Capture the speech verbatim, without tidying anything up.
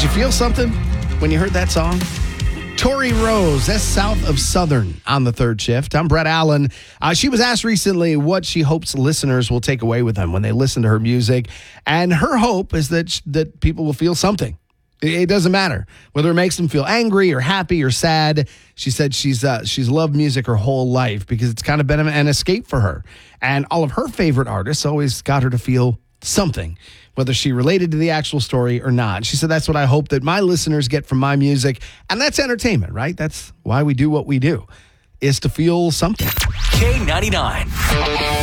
Did you feel something when you heard that song? Tori Rose, that's South of Southern on the third shift. I'm Brett Allen. Uh, she was asked recently what she hopes listeners will take away with them when they listen to her music. And her hope is that that people will feel something. It, it doesn't matter whether it makes them feel angry or happy or sad. She said she's uh, she's loved music her whole life because it's kind of been an escape for her. And all of her favorite artists always got her to feel something, whether she related to the actual story or not. She said, that's what I hope that my listeners get from my music. And that's entertainment, right? That's why we do what we do, is to feel something. K ninety-nine.